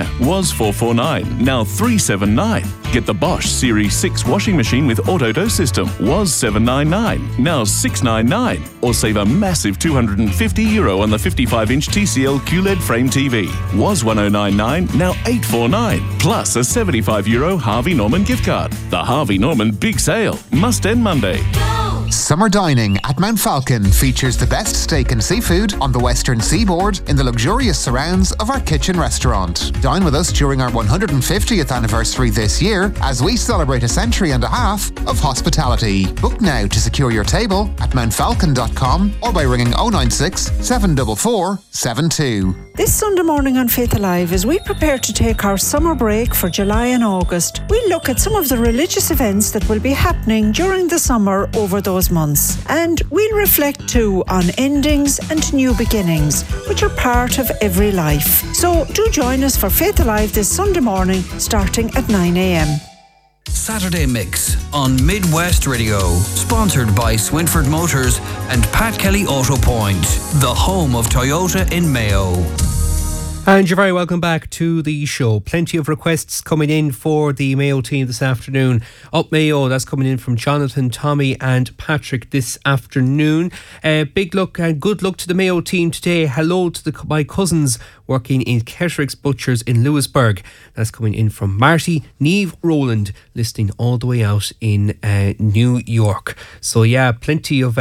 hire was $449, now $379. Get the Bosch Series 6 washing machine with auto-dose system was $799, now $699. Or save a massive €250 on the 55-inch TCL QLED frame TV. Was $1099, now $849. Plus a €75 Harvey Norman gift card. The Harvey Norman Big Sale must end Monday. Summer dining at Mount Falcon features the best steak and seafood on the western seaboard in the luxurious surrounds of our kitchen restaurant. Dine with us during our 150th anniversary this year as we celebrate a century and a half of hospitality. Book now to secure your table at mountfalcon.com or by ringing 096 744 72. This Sunday morning on Faith Alive, as we prepare to take our summer break for July and August, we'll look at some of the religious events that will be happening during the summer over those months. And we'll reflect too on endings and new beginnings, which are part of every life. So do join us for Faith Alive this Sunday morning, starting at 9 a.m. Saturday Mix on Midwest Radio, sponsored by Swinford Motors and Pat Kelly Auto Point, the home of Toyota in Mayo. And you're very welcome back to the show. Plenty of requests coming in for the Mayo team this afternoon. Up Mayo, that's coming in from Jonathan, Tommy and Patrick this afternoon. Big luck and good luck to the Mayo team today. Hello to my cousins working in Ketterick's Butchers in Lewisburg. That's coming in from Marty, Neve Rowland, listening all the way out in New York. So yeah, plenty of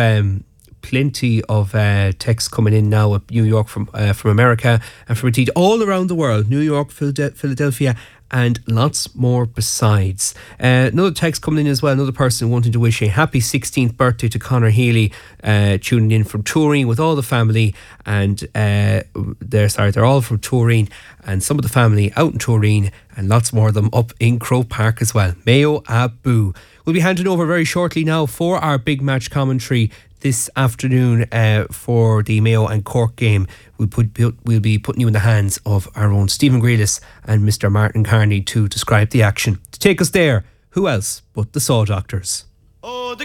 texts coming in now at New York from America and from indeed all around the world. New York, Philadelphia and lots more besides. Another text coming in as well, another person wanting to wish a happy 16th birthday to Conor Healy, tuning in from Turin with all the family, and they're all from Turin, and some of the family out in Turin and lots more of them up in Croke Park as well. Mayo Abu. We'll be handing over very shortly now for our big match commentary this afternoon for the Mayo and Cork game. We'll be putting you in the hands of our own Stephen Grealis and Mr. Martin Carney to describe the action. To take us there, who else but the Saw Doctors?